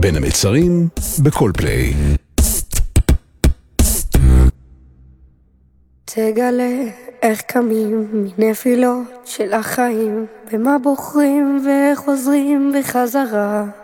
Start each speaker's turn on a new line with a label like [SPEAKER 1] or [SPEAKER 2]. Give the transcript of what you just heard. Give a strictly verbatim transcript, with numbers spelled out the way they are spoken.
[SPEAKER 1] בין המצרים, בכל פליי.
[SPEAKER 2] תגלה איך קמים מנפילות של החיים, במה בוחרים וחוזרים בחזרה.